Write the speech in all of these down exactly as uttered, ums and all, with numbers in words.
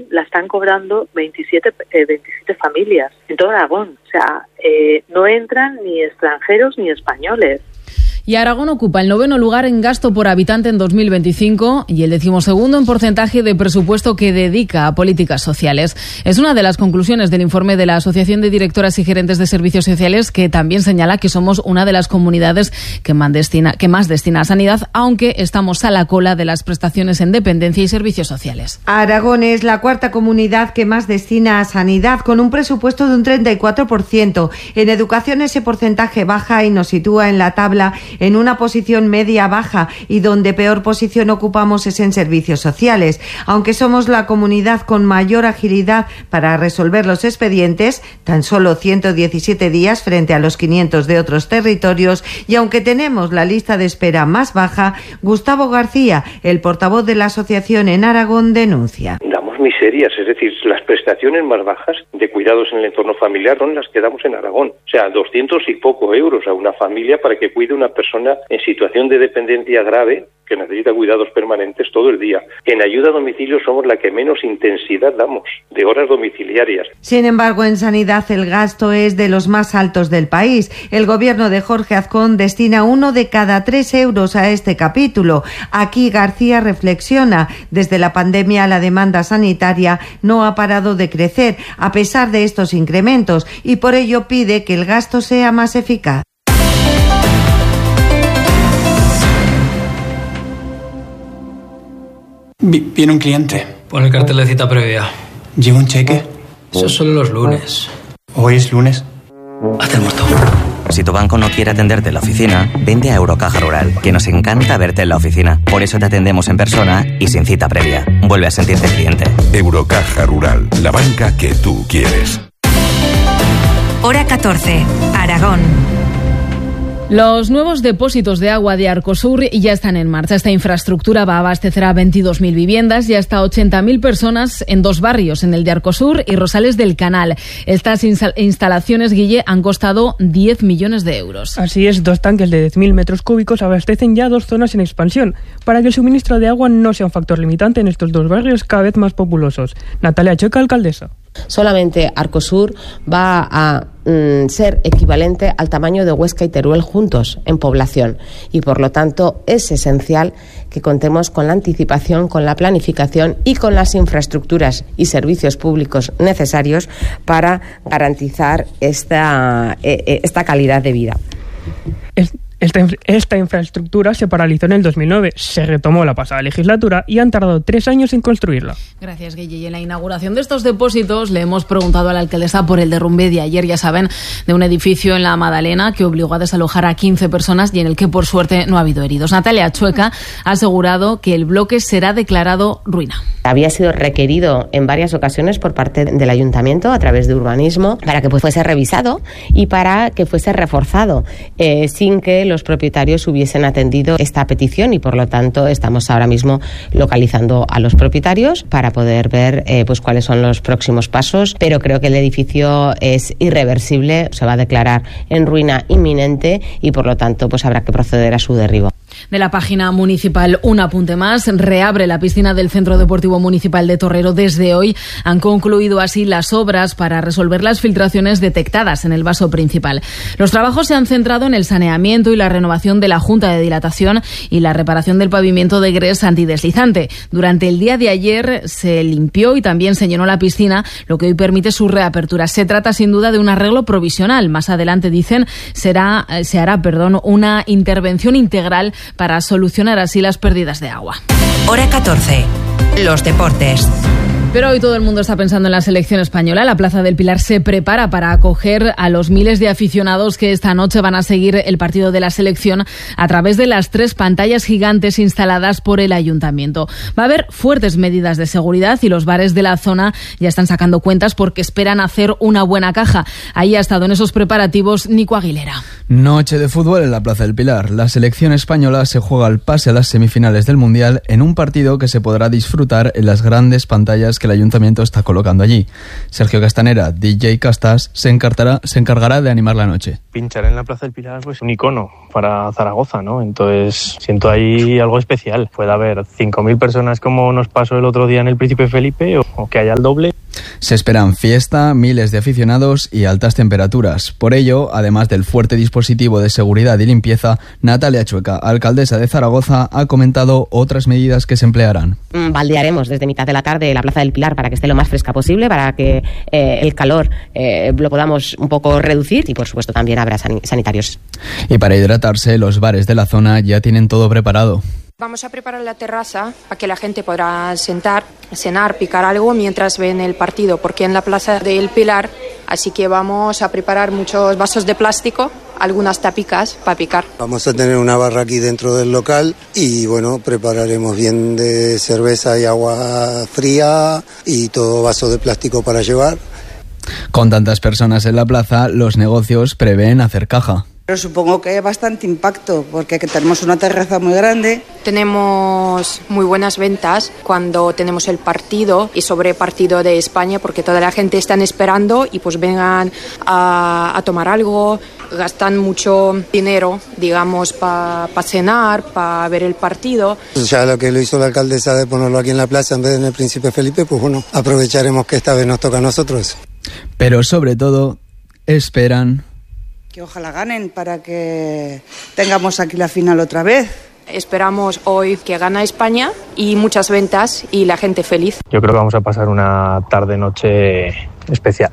la están cobrando veintisiete, eh, veintisiete familias en todo Aragón. O sea, eh, no entran ni extranjeros ni españoles. Y Aragón ocupa el noveno lugar en gasto por habitante en dos mil veinticinco y el decimosegundo en porcentaje de presupuesto que dedica a políticas sociales. Es una de las conclusiones del informe de la Asociación de Directoras y Gerentes de Servicios Sociales, que también señala que somos una de las comunidades que más destina, que más destina a sanidad, aunque estamos a la cola de las prestaciones en dependencia y servicios sociales. Aragón es la cuarta comunidad que más destina a sanidad, con un presupuesto de un treinta y cuatro por ciento. En educación ese porcentaje baja y nos sitúa en la tabla en una posición media-baja, y donde peor posición ocupamos es en servicios sociales. Aunque somos la comunidad con mayor agilidad para resolver los expedientes, tan solo ciento diecisiete días frente a los quinientos de otros territorios, y aunque tenemos la lista de espera más baja, Gustavo García, el portavoz de la asociación en Aragón, denuncia. Damos miserias, es decir, las prestaciones más bajas de cuidados en el entorno familiar son las que damos en Aragón. O sea, doscientos y poco euros a una familia para que cuide una persona en situación de dependencia grave que necesita cuidados permanentes todo el día. En ayuda a domicilio somos la que menos intensidad damos de horas domiciliarias. Sin embargo, en sanidad el gasto es de los más altos del país. El gobierno de Jorge Azcón destina uno de cada tres euros a este capítulo. Aquí García reflexiona: desde la pandemia la demanda sanitaria no ha parado de crecer a pesar de estos incrementos, y por ello pide que el gasto sea más eficaz. Viene un cliente. Pon el cartel de cita previa. ¿Lleva un cheque? Eso es solo los lunes. ¿Hoy es lunes? Hazte el muerto. Si tu banco no quiere atenderte en la oficina, vente a Eurocaja Rural, que nos encanta verte en la oficina. Por eso te atendemos en persona y sin cita previa. Vuelve a sentirte cliente. Eurocaja Rural, la banca que tú quieres. Hora catorce, Aragón. Los nuevos depósitos de agua de Arcosur ya están en marcha. Esta infraestructura va a abastecer a veintidós mil viviendas y hasta ochenta mil personas en dos barrios, en el de Arcosur y Rosales del Canal. Estas instalaciones, Guille, han costado diez millones de euros. Así es, dos tanques de diez mil metros cúbicos abastecen ya dos zonas en expansión, para que el suministro de agua no sea un factor limitante en estos dos barrios cada vez más populosos. Natalia Chueca, alcaldesa. Solamente Arcosur va a mm, ser equivalente al tamaño de Huesca y Teruel juntos en población, y por lo tanto es esencial que contemos con la anticipación, con la planificación y con las infraestructuras y servicios públicos necesarios para garantizar esta, eh, esta calidad de vida. Es... Esta, esta infraestructura se paralizó en el dos mil nueve, se retomó la pasada legislatura y han tardado tres años en construirla. Gracias, Guille. Y en la inauguración de estos depósitos le hemos preguntado a la alcaldesa por el derrumbe de ayer, ya saben, de un edificio en la Madalena que obligó a desalojar a quince personas y en el que, por suerte, no ha habido heridos. Natalia Chueca ha asegurado que el bloque será declarado ruina. Había sido requerido en varias ocasiones por parte del ayuntamiento a través de urbanismo para que fuese revisado y para que fuese reforzado, eh, sin que los propietarios hubiesen atendido esta petición, y por lo tanto estamos ahora mismo localizando a los propietarios para poder ver eh, pues cuáles son los próximos pasos, pero creo que el edificio es irreversible, se va a declarar en ruina inminente y por lo tanto pues habrá que proceder a su derribo. De la página municipal, un apunte más. Reabre la piscina del Centro Deportivo Municipal de Torrero desde hoy. Han concluido así las obras para resolver las filtraciones detectadas en el vaso principal. Los trabajos se han centrado en el saneamiento y la renovación de la junta de dilatación y la reparación del pavimento de grés antideslizante. Durante el día de ayer se limpió y también se llenó la piscina, lo que hoy permite su reapertura. Se trata sin duda de un arreglo provisional. Más adelante, dicen, será, se hará perdón, una intervención integral para solucionar así las pérdidas de agua. Hora catorce. Los deportes. Pero hoy todo el mundo está pensando en la selección española. La Plaza del Pilar se prepara para acoger a los miles de aficionados que esta noche van a seguir el partido de la selección a través de las tres pantallas gigantes instaladas por el ayuntamiento. Va a haber fuertes medidas de seguridad y los bares de la zona ya están sacando cuentas porque esperan hacer una buena caja. Ahí ha estado en esos preparativos Nico Aguilera. Noche de fútbol en la Plaza del Pilar. La selección española se juega el pase a las semifinales del Mundial en un partido que se podrá disfrutar en las grandes pantallas que el Ayuntamiento está colocando allí. Sergio Castanera, D J Castas, se encargará, se encargará de animar la noche. Pinchar en la Plaza del Pilar, pues un icono para Zaragoza, ¿no? Entonces siento ahí algo especial. Puede haber cinco mil personas como nos pasó el otro día en el Príncipe Felipe o, o que haya el doble. Se esperan fiesta, miles de aficionados y altas temperaturas. Por ello, además del fuerte dispositivo de seguridad y limpieza, Natalia Chueca, alcaldesa de Zaragoza, ha comentado otras medidas que se emplearán. Baldearemos desde mitad de la tarde la Plaza del Pilar para que esté lo más fresca posible, para que eh, el calor eh, lo podamos un poco reducir y, por supuesto, también habrá san- sanitarios. Y para hidratarse, los bares de la zona ya tienen todo preparado. Vamos a preparar la terraza para que la gente podrá sentar, cenar, picar algo mientras ven el partido, porque en la Plaza del Pilar, así que vamos a preparar muchos vasos de plástico, algunas tapicas para picar. Vamos a tener una barra aquí dentro del local y bueno, prepararemos bien de cerveza y agua fría y todo vaso de plástico para llevar. Con tantas personas en la plaza, los negocios prevén hacer caja. Pero supongo que hay bastante impacto, porque tenemos una terraza muy grande. Tenemos muy buenas ventas cuando tenemos el partido y sobre partido de España, porque toda la gente está esperando y pues vengan a, a tomar algo, gastan mucho dinero, digamos, para pa cenar, para ver el partido. Ya lo que lo hizo la alcaldesa de ponerlo aquí en la plaza en vez de en el Príncipe Felipe, pues bueno, aprovecharemos que esta vez nos toca a nosotros. Pero sobre todo, esperan que ojalá ganen para que tengamos aquí la final otra vez. Esperamos hoy que gane España y muchas ventas y la gente feliz. Yo creo que vamos a pasar una tarde-noche especial.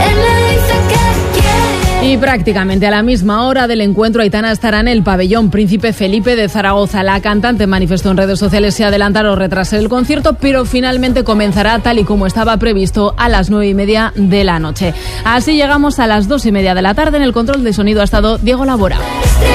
Y prácticamente a la misma hora del encuentro, Aitana estará en el pabellón Príncipe Felipe de Zaragoza. La cantante manifestó en redes sociales se adelantara o retrasar el concierto, pero finalmente comenzará tal y como estaba previsto a las nueve y media de la noche. Así llegamos a las dos y media de la tarde. En el control de sonido ha estado Diego Labora.